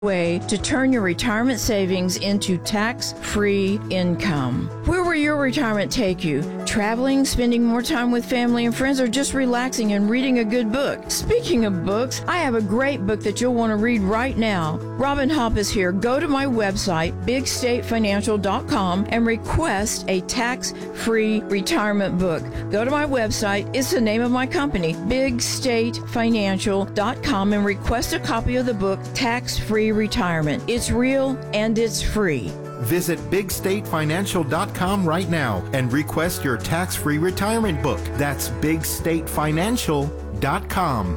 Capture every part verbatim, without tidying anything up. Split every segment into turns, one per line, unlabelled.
way to turn your retirement savings into tax-free income. Where will your retirement take you? Traveling, spending more time with family and friends, or just relaxing and reading a good book? Speaking of books, I have a great book that you'll want to read right now. Robin Hopp is here. Go to my website, big state financial dot com, and request a tax-free retirement book. Go to my website. It's the name of my company, big state financial dot com, and request a copy of the book, Tax-Free Retirement. It's real and it's free.
Visit big state financial dot com right now and request your tax-free retirement book. That's big state financial dot com.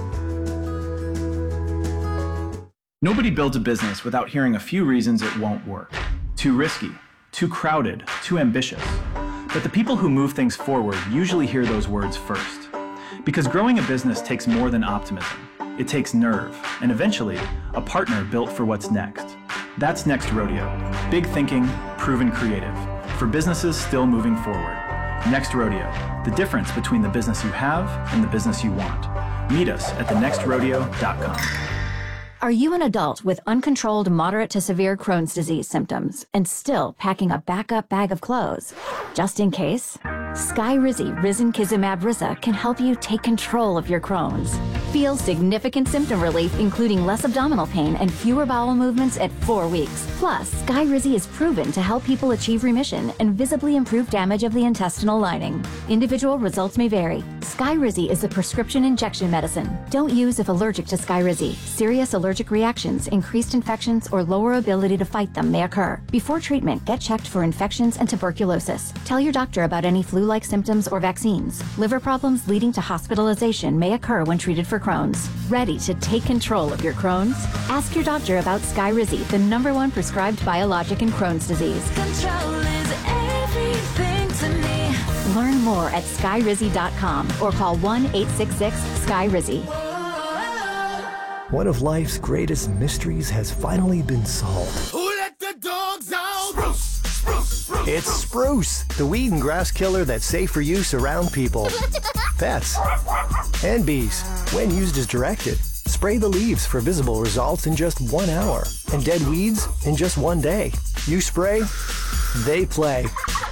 Nobody builds a business without hearing a few reasons it won't work. Too risky, too crowded, too ambitious. But the people who move things forward usually hear those words first. Because growing a business takes more than optimism. It takes nerve, and eventually, a partner built for what's next. That's Next Rodeo. Big thinking, proven creative. For businesses still moving forward. Next Rodeo. The difference between the business you have and the business you want. Meet us at the next rodeo dot com.
Are you an adult with uncontrolled moderate to severe Crohn's disease symptoms and still packing a backup bag of clothes? Just in case, Skyrizi Risankizumab Risa can help you take control of your Crohn's. Feel significant symptom relief, including less abdominal pain and fewer bowel movements at four weeks. Plus, Skyrizi is proven to help people achieve remission and visibly improve damage of the intestinal lining. Individual results may vary. Skyrizi is a prescription injection medicine. Don't use if allergic to Skyrizi. Serious allergic reactions, increased infections, or lower ability to fight them may occur. Before treatment, get checked for infections and tuberculosis. Tell your doctor about any flu-like symptoms or vaccines. Liver problems leading to hospitalization may occur when treated for Crohn's. Ready to take control of your Crohn's? Ask your doctor about Skyrizi, the number one prescribed biologic in Crohn's disease.
Control is everything to me.
Learn more at skyrizi dot com or call one eight six six Skyrizi.
One of life's greatest mysteries has finally been solved.
Who let the dogs out? Spruce, spruce, spruce.
It's Spruce, the weed and grass killer that's safe for use around people, pets, and bees. When used as directed, spray the leaves for visible results in just one hour, and dead weeds in just one day. You spray, they play.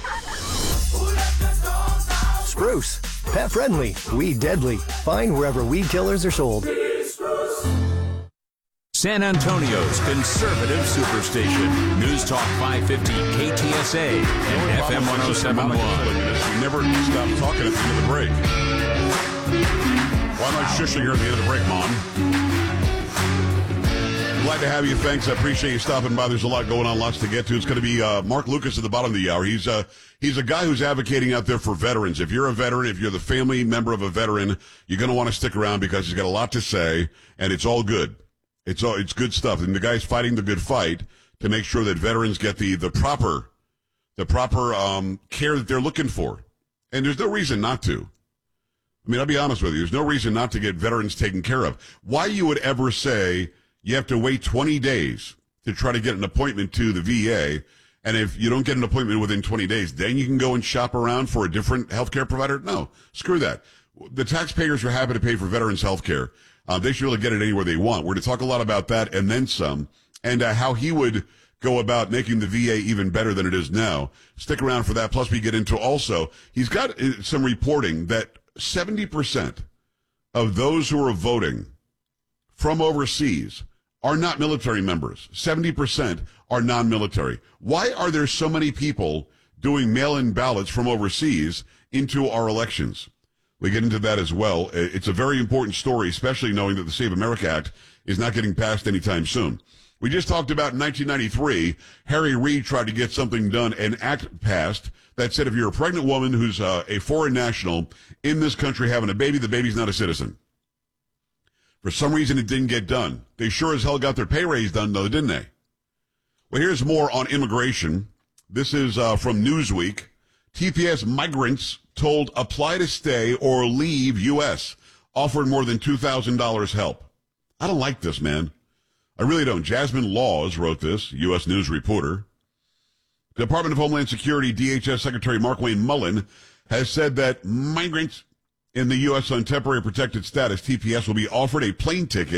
Spruce, pet friendly, weed deadly. Find wherever weed killers are sold.
San Antonio's conservative superstation. News Talk five fifty K T S A and F M one oh seven point one.
You never stop talking at the end of the break. Why am I shushing here at the end of the break, Mom? Glad to have you. Thanks. I appreciate you stopping by. There's a lot going on, lots to get to. It's going to be uh, Mark Lucas at the bottom of the hour. He's uh, he's a guy who's advocating out there for veterans. If you're a veteran, if you're the family member of a veteran, you're going to want to stick around because he's got a lot to say, and it's all good. It's all, it's good stuff. And the guy's fighting the good fight to make sure that veterans get the, the proper, the proper, um, care that they're looking for. And there's no reason not to. I mean, I'll be honest with you. There's no reason not to get veterans taken care of. Why you would ever say you have to wait twenty days to try to get an appointment to the V A, and if you don't get an appointment within twenty days, then you can go and shop around for a different healthcare provider? No, screw that. The taxpayers are happy to pay for veterans healthcare. Uh, they should really get it anywhere they want. We're going to talk a lot about that and then some, and uh, how he would go about making the V A even better than it is now. Stick around for that. Plus, we get into also, he's got uh, some reporting that seventy percent of those who are voting from overseas are not military members. seventy percent are non-military. Why are there so many people doing mail-in ballots from overseas into our elections? We get into that as well. It's a very important story, especially knowing that the Save America Act is not getting passed anytime soon. We just talked about in nineteen ninety-three, Harry Reid tried to get something done, an act passed that said if you're a pregnant woman who's uh, a foreign national in this country having a baby, the baby's not a citizen. For some reason, it didn't get done. They sure as hell got their pay raise done, though, didn't they? Well, here's more on immigration. This is uh, from Newsweek. T P S migrants told apply to stay or leave U S offered more than two thousand dollars help. I don't like this, man. I really don't. Jasmine Laws wrote this, U S News reporter. Department of Homeland Security D H S Secretary Mark Wayne Mullen has said that migrants in the U S on temporary protected status, T P S, will be offered a plane ticket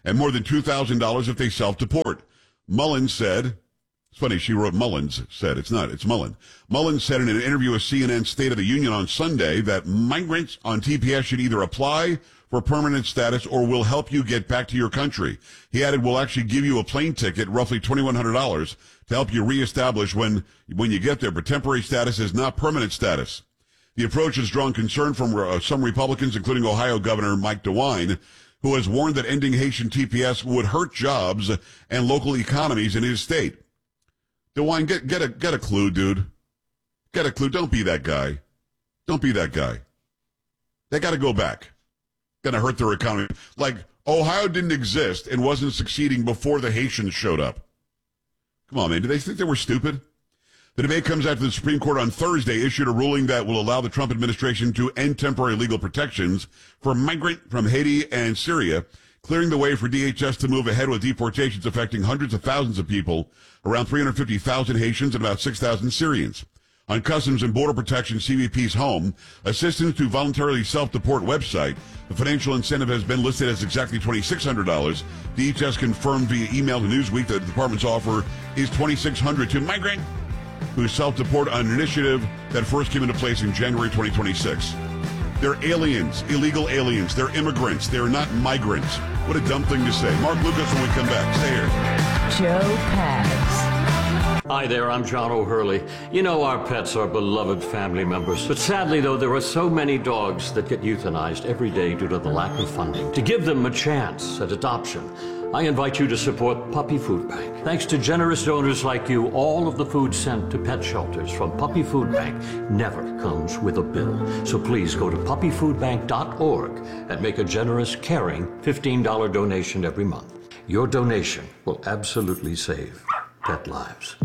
and more than two thousand dollars if they self-deport. Mullins said, it's funny, she wrote Mullins said, it's not, it's Mullen. Mullins said in an interview with C N N's State of the Union on Sunday that migrants on T P S should either apply for permanent status or will help you get back to your country. He added, we'll actually give you a plane ticket, roughly twenty-one hundred dollars, to help you reestablish when, when you get there, but temporary status is not permanent status. The approach has drawn concern from uh, some Republicans, including Ohio Governor Mike DeWine, who has warned that ending Haitian T P S would hurt jobs and local economies in his state. DeWine, get, get a, get a clue, dude. Get a clue. Don't be that guy. Don't be that guy. They got to go back. Going to hurt their economy. Like, Ohio didn't exist and wasn't succeeding before the Haitians showed up. Come on, man. Do they think they were stupid? The debate comes after the Supreme Court on Thursday issued a ruling that will allow the Trump administration to end temporary legal protections for migrants from Haiti and Syria, clearing the way for D H S to move ahead with deportations affecting hundreds of thousands of people, around three hundred fifty thousand Haitians and about six thousand Syrians. On Customs and Border Protection C B P's home, Assistance to Voluntarily Self-Deport website, the financial incentive has been listed as exactly twenty-six hundred dollars. D H S confirmed via email to Newsweek that the department's offer is twenty-six hundred dollars to migrant who self-deport on an initiative that first came into place in January twenty twenty-six. They're aliens, illegal aliens. They're immigrants. They're not migrants. What a dumb thing to say. Mark Lucas when we come back. Stay here.
Joe Pags.
Hi there, I'm John O'Hurley. You know our pets are beloved family members, but sadly though there are so many dogs that get euthanized every day due to the lack of funding. To give them a chance at adoption, I invite you to support Puppy Food Bank. Thanks to generous donors like you, all of the food sent to pet shelters from Puppy Food Bank never comes with a bill. So please go to puppy food bank dot org and make a generous, caring fifteen dollars donation every month. Your donation will absolutely save pet lives.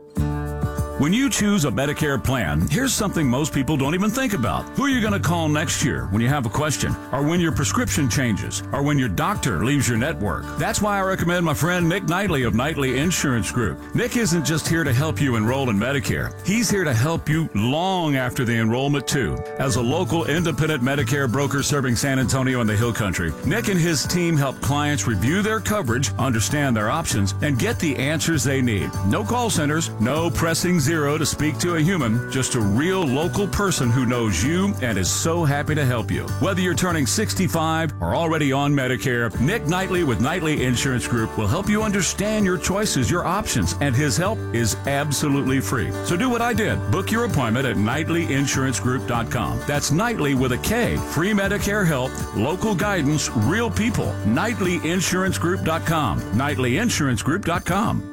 When you choose a Medicare plan, here's something most people don't even think about. Who are you going to call next year when you have a question? Or when your prescription changes? Or when your doctor leaves your network? That's why I recommend my friend Nick Knightley of Knightley Insurance Group. Nick isn't just here to help you enroll in Medicare. He's here to help you long after the enrollment, too. As a local independent Medicare broker serving San Antonio and the Hill Country, Nick and his team help clients review their coverage, understand their options, and get the answers they need. No call centers, no pressing zero to speak to a human, just a real local person who knows you and is so happy to help you. Whether you're turning sixty-five or already on Medicare, Nick Knightley with Knightley Insurance Group will help you understand your choices, your options, and his help is absolutely free. So do what I did. Book your appointment at Knightley Insurance Group dot com. That's Knightley with a K. Free Medicare help, local guidance, real people. Knightley Insurance Group dot com. Knightley Insurance Group dot com.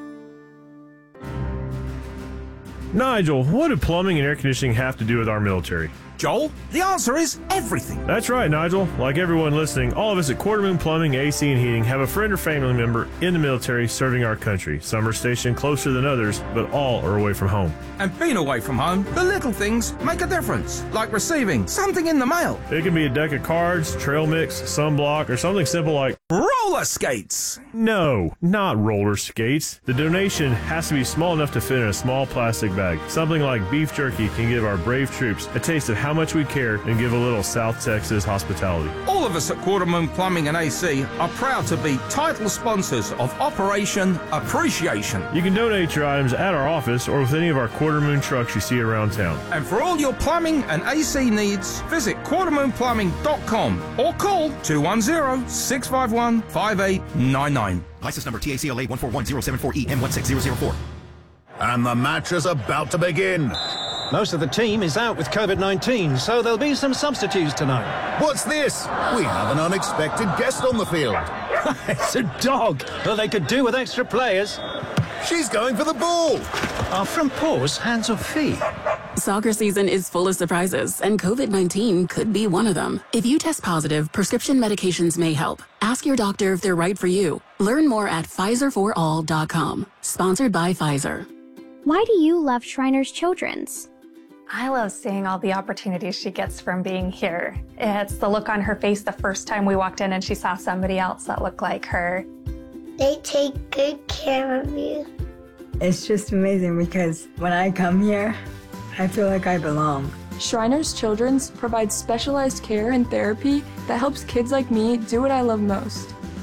Nigel, what do plumbing and air conditioning have to do with our military?
Joel, the answer is everything.
That's right, Nigel. Like everyone listening, all of us at Quarter Moon Plumbing, A C and Heating have a friend or family member in the military serving our country. Some are stationed closer than others, but all are away from home.
And being away from home, the little things make a difference, like receiving something in the mail.
It can be a deck of cards, trail mix, sunblock, or something simple like
roller skates.
No, not roller skates. The donation has to be small enough to fit in a small plastic bag. Something like beef jerky can give our brave troops a taste of how much we care and give a little South Texas hospitality.
All of us at Quarter Moon Plumbing and A C are proud to be title sponsors of Operation Appreciation.
You can donate your items at our office or with any of our Quarter Moon trucks you see around town.
And for all your plumbing and A C needs, visit quarter moon plumbing dot com or call two one zero, six five one, five eight nine nine.
License number T A C L A one four one zero seven four E M one six zero zero four.
And the match is about to begin.
Most of the team is out with COVID nineteen, so there'll be some substitutes tonight.
What's this? We have an unexpected guest on the field.
It's a dog. Well, they could do with extra players.
She's going for the ball.
Are front paws hands or feet?
Soccer season is full of surprises, and COVID nineteen could be one of them. If you test positive, prescription medications may help. Ask your doctor if they're right for you. Learn more at Pfizer for all dot com. Sponsored by Pfizer.
Why do you love Shriners Children's?
I love seeing all the opportunities she gets from being here. It's the look on her face the first time we walked in and she saw somebody else that looked like her.
They take good care of you.
It's just amazing because when I come here, I feel like I belong.
Shriners Children's provides specialized care and therapy that helps kids like me do what I love most.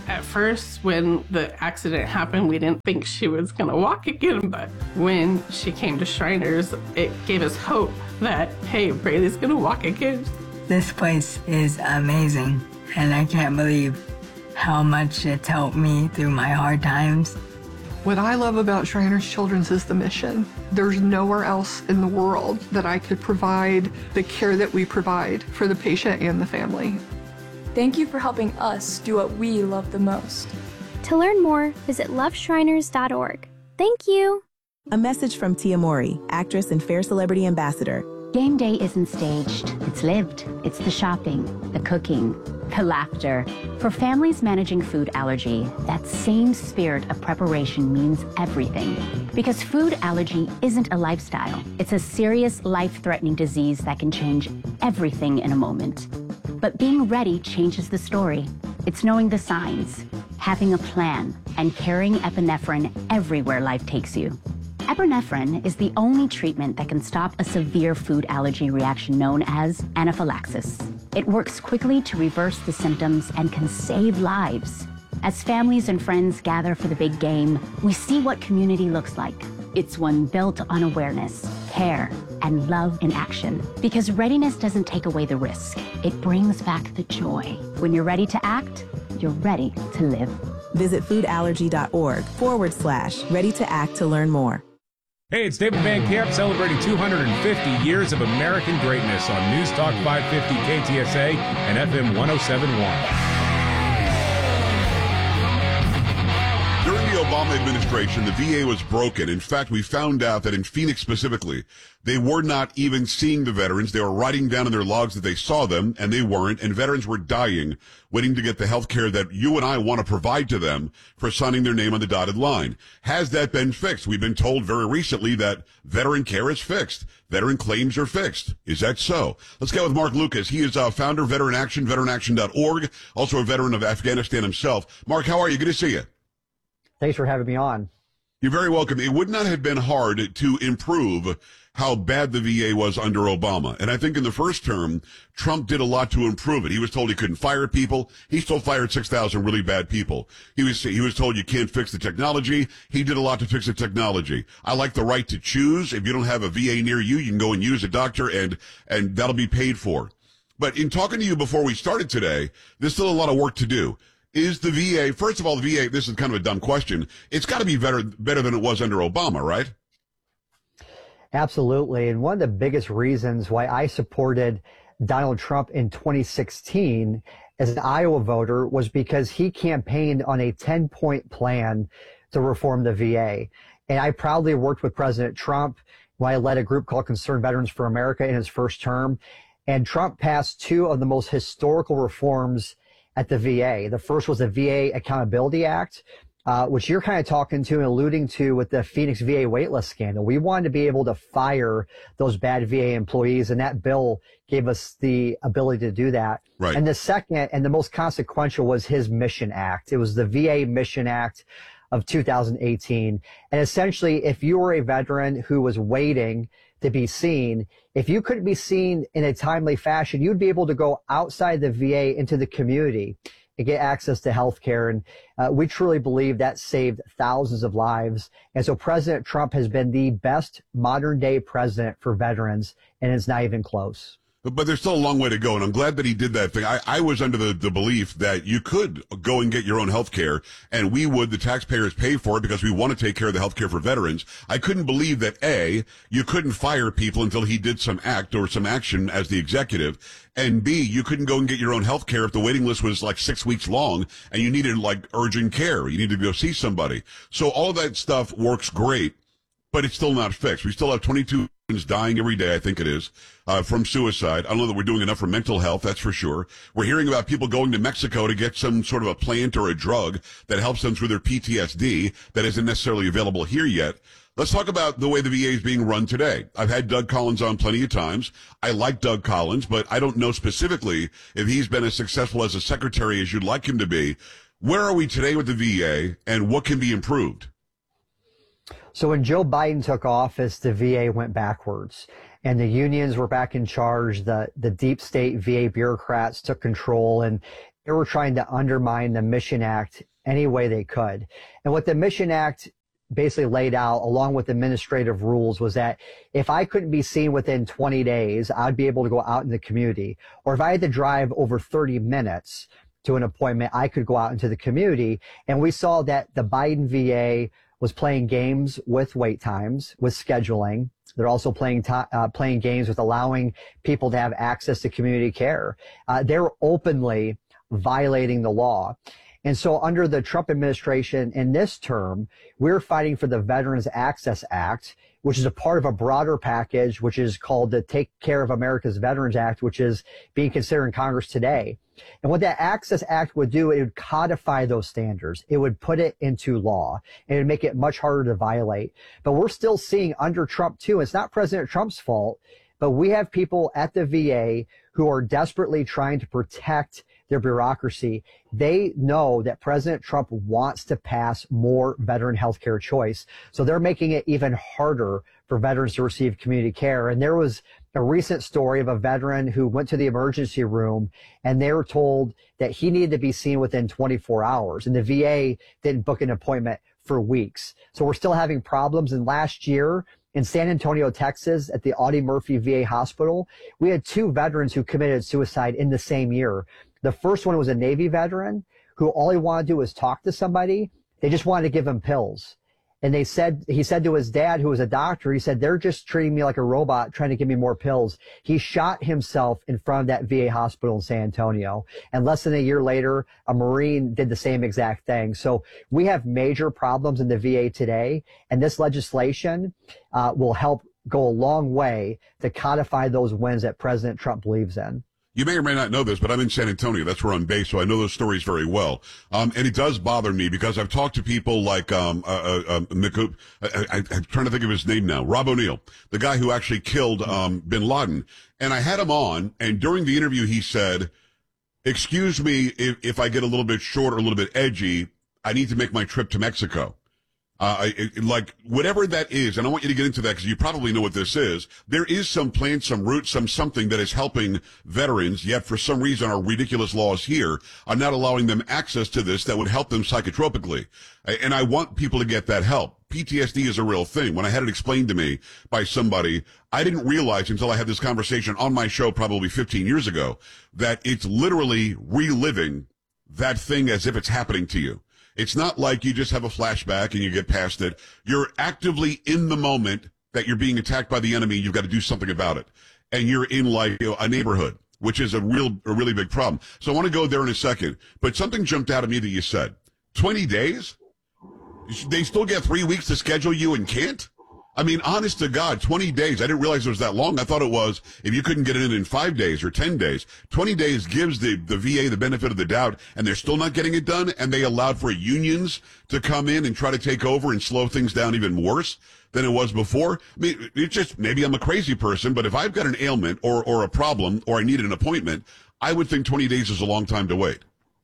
At first, when the accident happened, we didn't think she was going to walk again, but when she came to Shriners, it gave us hope that, hey, Braylee's going to walk again.
This place is amazing, and I can't believe how much it's helped me through my hard times.
What I love about Shriners Children's is the mission. There's nowhere else in the world that I could provide the care that we provide for the patient and the family.
Thank you for helping us do what we love the most.
To learn more, visit love shriners dot org. Thank you.
A message from Tia Mowry, actress and Fair Celebrity Ambassador.
Game day isn't staged, it's lived. It's the shopping, the cooking, the laughter. For families managing food allergy, that same spirit of preparation means everything. Because food allergy isn't a lifestyle. It's a serious, life-threatening disease that can change everything in a moment. But being ready changes the story. It's knowing the signs, having a plan, and carrying epinephrine everywhere life takes you. Epinephrine is the only treatment that can stop a severe food allergy reaction known as anaphylaxis. It works quickly to reverse the symptoms and can save lives. As families and friends gather for the big game, we see what community looks like. It's one built on awareness, care, and love in action. Because readiness doesn't take away the risk. It brings back the joy. When you're ready to act, you're ready to live.
Visit foodallergy.org forward slash ready to act to learn more.
Hey, it's David Van Camp celebrating two hundred fifty years of American greatness on News Talk five fifty K T S A and F M one oh seven point one.
During the Obama administration, the V A was broken. In fact, we found out that in Phoenix specifically, they were not even seeing the veterans. They were writing down in their logs that they saw them, and they weren't. And veterans were dying, waiting to get the health care that you and I want to provide to them for signing their name on the dotted line. Has that been fixed? We've been told very recently that veteran care is fixed. Veteran claims are fixed. Is that so? Let's go with Mark Lucas. He is uh, founder of Veteran Action, veteran action dot org, also a veteran of Afghanistan himself. Mark, how are you? Good to see you.
Thanks for having me on.
You're very welcome. It would not have been hard to improve how bad the V A was under Obama. And I think in the first term, Trump did a lot to improve it. He was told he couldn't fire people. He still fired six thousand really bad people. He was, he was told you can't fix the technology. He did a lot to fix the technology. I like the right to choose. If you don't have a V A near you, you can go and use a doctor and, and that'll be paid for. But in talking to you before we started today, there's still a lot of work to do. Is the V A, first of all, the V A, this is kind of a dumb question. It's got to be better, better than it was under Obama, right?
Absolutely. And one of the biggest reasons why I supported Donald Trump in twenty sixteen as an Iowa voter was because he campaigned on a ten point plan to reform the V A. And I proudly worked with President Trump when I led a group called Concerned Veterans for America in his first term. And Trump passed two of the most historical reforms at the V A. The first was the V A Accountability Act, uh, which you're kind of talking to and alluding to with the Phoenix V A waitlist scandal. We wanted to be able to fire those bad V A employees, and that bill gave us the ability to do that.
Right.
And the second and the most consequential was his Mission Act. It was the V A Mission Act of two thousand eighteen. And essentially, if you were a veteran who was waiting to be seen, if you couldn't be seen in a timely fashion, you'd be able to go outside the V A into the community and get access to health care. And uh, we truly believe that saved thousands of lives. And so President Trump has been the best modern day president for veterans, and it's not even close.
But, but there's still a long way to go, and I'm glad that he did that thing. I, I was under the, the belief that you could go and get your own health care, and we would, the taxpayers, pay for it because we want to take care of the health care for veterans. I couldn't believe that, A, you couldn't fire people until he did some act or some action as the executive, and B, you couldn't go and get your own health care if the waiting list was like six weeks long and you needed like urgent care. You needed to go see somebody. So all that stuff works great, but it's still not fixed. We still have twenty-two dying every day, I think it is, uh, from suicide. I don't know that we're doing enough for mental health, that's for sure. We're hearing about people going to Mexico to get some sort of a plant or a drug that helps them through their P T S D that isn't necessarily available here yet. Let's talk about the way the V A is being run today. I've had Doug Collins on plenty of times. I like Doug Collins, but I don't know specifically if he's been as successful as a secretary as you'd like him to be. Where are we today with the V A, and what can be improved?
So when Joe Biden took office, the V A went backwards, and the unions were back in charge. The the deep state V A bureaucrats took control, and they were trying to undermine the Mission Act any way they could. And what the Mission Act basically laid out, along with administrative rules, was that if I couldn't be seen within twenty days, I'd be able to go out in the community. Or if I had to drive over thirty minutes to an appointment, I could go out into the community. And we saw that the Biden V A was playing games with wait times, with scheduling. They're also playing to, uh, playing games with allowing people to have access to community care. Uh, they're openly violating the law. And so under the Trump administration in this term, we're fighting for the Veterans Access Act, which is a part of a broader package, which is called the Take Care of America's Veterans Act, which is being considered in Congress today. And what that Access Act would do, it would codify those standards. It would put it into law, and it would make it much harder to violate. But we're still seeing under Trump too, it's not President Trump's fault, but we have people at the V A who are desperately trying to protect their bureaucracy. They know that President Trump wants to pass more veteran health care choice. So they're making it even harder for veterans to receive community care. And there was a recent story of a veteran who went to the emergency room and they were told that he needed to be seen within twenty-four hours. And the V A didn't book an appointment for weeks. So we're still having problems. And last year, in San Antonio, Texas, at the Audie Murphy V A hospital, we had two veterans who committed suicide in the same year. The first one was a Navy veteran who all he wanted to do was talk to somebody. They just wanted to give him pills. And they said, he said to his dad, who was a doctor, he said, they're just treating me like a robot, trying to give me more pills. He shot himself in front of that V A hospital in San Antonio. And less than a year later, a Marine did the same exact thing. So we have major problems in the V A today. And this legislation uh, will help go a long way to codify those wins that President Trump believes in.
You may or may not know this, but I'm in San Antonio. That's where I'm based, so I know those stories very well. Um, and it does bother me because I've talked to people like, um, uh, uh, Miku, I, I, I'm trying to think of his name now, Rob O'Neill, the guy who actually killed, um, bin Laden. And I had him on, and during the interview, he said, excuse me if, if I get a little bit short or a little bit edgy, I need to make my trip to Mexico. Uh, it, like, whatever that is, and I want you to get into that because you probably know what this is. There is some plan, some root, some something that is helping veterans, yet for some reason our ridiculous laws here are not allowing them access to this that would help them psychotropically. And I want people to get that help. P T S D is a real thing. When I had it explained to me by somebody, I didn't realize until I had this conversation on my show probably fifteen years ago that it's literally reliving that thing as if it's happening to you. It's not like you just have a flashback and you get past it. You're actively in the moment that you're being attacked by the enemy. You've got to do something about it. And you're in like, you know, a neighborhood, which is a real, a really big problem. So I want to go there in a second, but something jumped out at me that you said. twenty days? They still get three weeks to schedule you and can't? I mean, honest to God, twenty days. I didn't realize it was that long. I thought it was if you couldn't get it in in five days or ten days. twenty days gives the, the V A the benefit of the doubt, and they're still not getting it done, and they allowed for unions to come in and try to take over and slow things down even worse than it was before. I mean, it's just, maybe I'm a crazy person, but if I've got an ailment or, or a problem or I need an appointment, I would think twenty days is a long time to wait.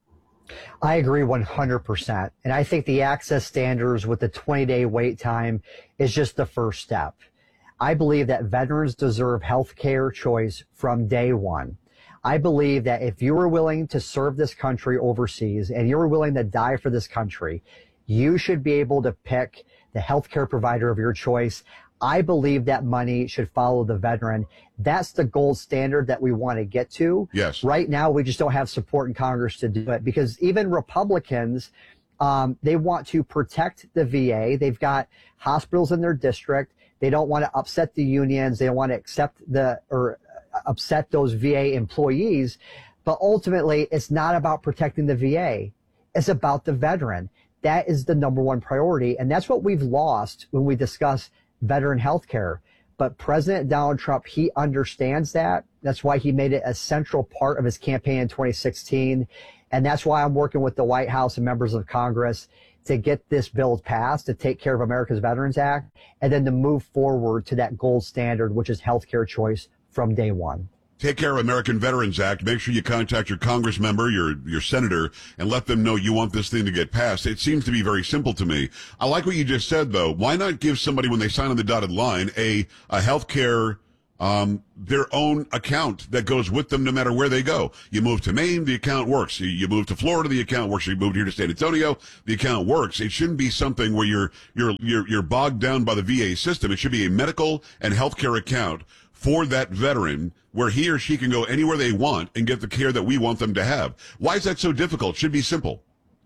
I agree one hundred percent. And I think the access standards with the twenty-day wait time is just the first step. I believe that veterans deserve health care choice from day one. I believe that if you are willing to serve this country overseas and you're willing to die for this country, you should be able to pick the health care provider of your choice. I believe that money should follow the veteran. That's the gold standard that we want to get to.
Yes.
Right now, we just don't have support in Congress to do it because even Republicans, um, they want to protect the V A. They've got hospitals in their district. They don't want to upset the unions. They don't want to accept the or upset those V A employees. But ultimately, it's not about protecting the V A. It's about the veteran. That is the number one priority. And that's what we've lost when we discuss veteran health care. But President Donald Trump, he understands that. That's why he made it a central part of his campaign in twenty sixteen. And that's why I'm working with the White House and members of Congress to get this bill passed, to Take Care of America's Veterans Act, and then to move forward to that gold standard, which is health care choice from day one.
Take Care of American Veterans Act. Make sure you contact your Congress member, your your senator, and let them know you want this thing to get passed. It seems to be very simple to me. I like what you just said, though. Why not give somebody, when they sign on the dotted line, a, a health care um, their own account that goes with them no matter where they go. You move to Maine, the account works. You, you move to Florida, the account works. You moved here to San Antonio, the account works. It shouldn't be something where you're you're you're you're bogged down by the V A system. It should be a medical and healthcare account for that veteran where he or she can go anywhere they want and get the care that we want them to have. Why is that so difficult? It should be simple.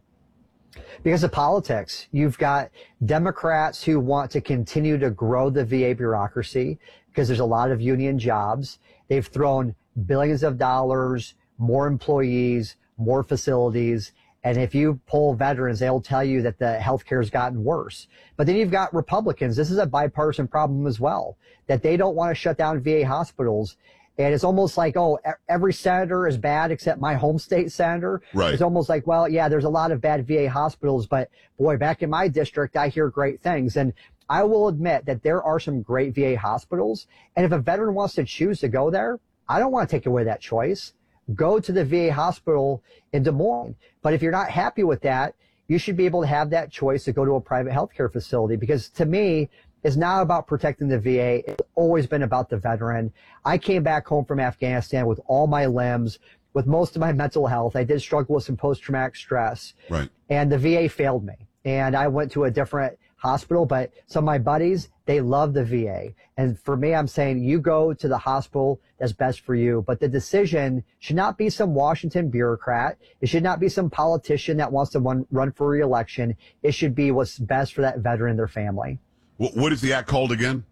Because of politics. You've got Democrats who want to continue to grow the V A bureaucracy because there's a lot of union jobs. They've thrown billions of dollars, more employees, more facilities. And if you poll veterans, they'll tell you that the healthcare has gotten worse. But then you've got Republicans. This is a bipartisan problem as well, that they don't want to shut down V A hospitals. And it's almost like, oh, every senator is bad except my home state senator.
Right.
It's almost like, well, yeah, there's a lot of bad V A hospitals, but boy, back in my district, I hear great things. And I will admit that there are some great V A hospitals. And if a veteran wants to choose to go there, I don't want to take away that choice. Go to the V A hospital in Des Moines. But if you're not happy with that, you should be able to have that choice to go to a private healthcare facility. Because to me, it's not about protecting the V A. It's always been about the veteran. I came back home from Afghanistan with all my limbs, with most of my mental health. I did struggle with some post-traumatic stress.
Right.
And the V A failed me. And I went to a different hospital, but some of my buddies, they love the V A. And for me, I'm saying you go to the hospital that's best for you. But the decision should not be some Washington bureaucrat. It should not be some politician that wants to run, run for re-election. It should be what's best for that veteran and their family.
What is the act called again?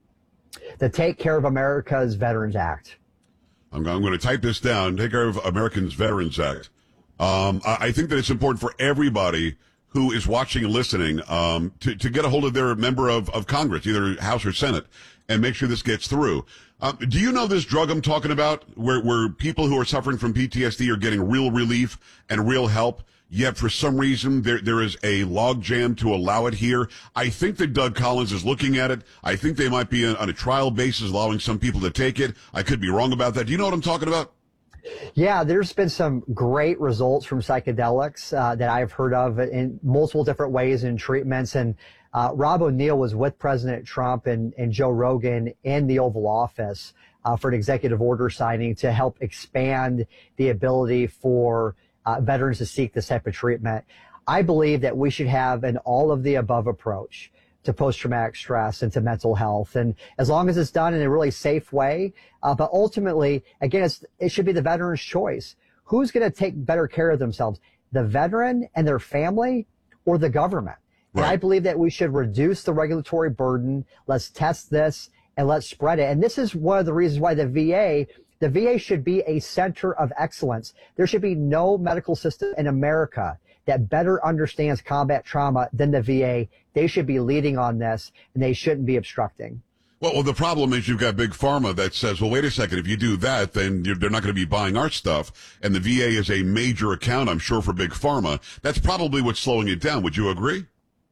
The Take Care of America's Veterans Act.
I'm, I'm going to type this down. Take Care of Americans Veterans Act. Um, I, I think that it's important for everybody who is watching and listening um, to, to get a hold of their member of, of Congress, either House or Senate, and make sure this gets through. Um, do you know this drug I'm talking about, where, where people who are suffering from P T S D are getting real relief and real help? Yet for some reason there there is a logjam to allow it here. I think that Doug Collins is looking at it. I think they might be on a trial basis allowing some people to take it. I could be wrong about that. Do you know what I'm talking about?
Yeah, there's been some great results from psychedelics uh, that I've heard of in multiple different ways in treatments. And uh, Rob O'Neill was with President Trump and, and Joe Rogan in the Oval Office uh, for an executive order signing to help expand the ability for Uh, veterans to seek this type of treatment. I believe that we should have an all of the above approach to post-traumatic stress and to mental health. And as long as it's done in a really safe way, uh, but ultimately, again, it's, it should be the veteran's choice. Who's going to take better care of themselves, the veteran and their family or the government? Right. And I believe that we should reduce the regulatory burden. Let's test this and let's spread it. And this is one of the reasons why the V A The V A should be a center of excellence. There should be no medical system in America that better understands combat trauma than the V A. They should be leading on this, and they shouldn't be obstructing.
Well, well, the problem is you've got Big Pharma that says, well, wait a second, if you do that, then you're, they're not going to be buying our stuff. And the V A is a major account, I'm sure, for Big Pharma. That's probably what's slowing it down. Would you agree?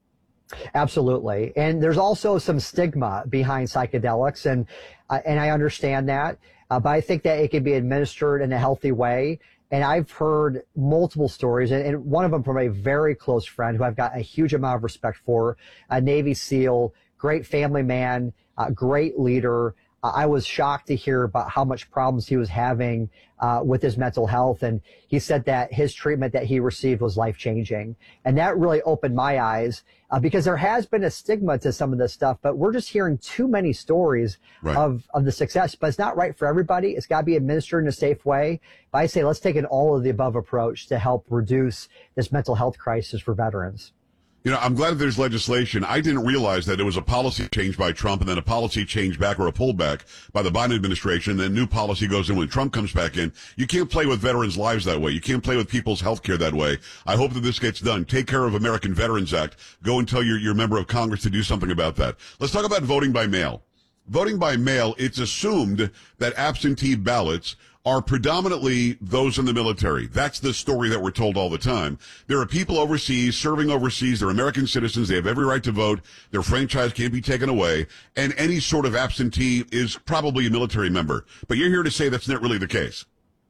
Absolutely. And there's also some stigma behind psychedelics, and uh, and I understand that. Uh, but I think that it can be administered in a healthy way. And I've heard multiple stories, and, and one of them from a very close friend who I've got a huge amount of respect for, a Navy SEAL, great family man, uh, great leader. Uh, I was shocked to hear about how much problems he was having uh, with his mental health. And he said that his treatment that he received was life-changing. And that really opened my eyes uh, because there has been a stigma to some of this stuff, but we're just hearing too many stories right. of, of the success. But it's not right for everybody. It's got to be administered in a safe way. But I say let's take an all of the above approach to help reduce this mental health crisis for veterans.
You know, I'm glad there's legislation. I didn't realize that it was a policy change by Trump and then a policy change back or a pullback by the Biden administration. Then new policy goes in when Trump comes back in. You can't play with veterans' lives that way. You can't play with people's health care that way. I hope that this gets done. Take Care of American Veterans Act. Go and tell your, your member of Congress to do something about that. Let's talk about voting by mail. Voting by mail, it's assumed that absentee ballots are predominantly those in the military. That's the story that we're told all the time. There are people overseas, serving overseas. They're American citizens. They have every right to vote. Their franchise can't be taken away. And any sort of absentee is probably a military member. But you're here to say that's not really the case.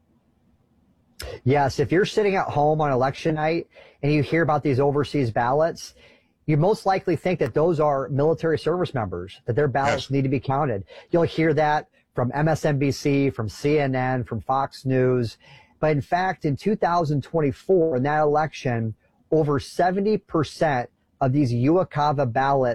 Yes, if you're sitting at home on election night and you hear about these overseas ballots, you most likely think that those are military service members, that their ballots yes. need to be counted. You'll hear that from M S N B C, from C N N, from Fox News. But in fact, in two thousand twenty-four, in that election, over seventy percent of these UOCAVA ballots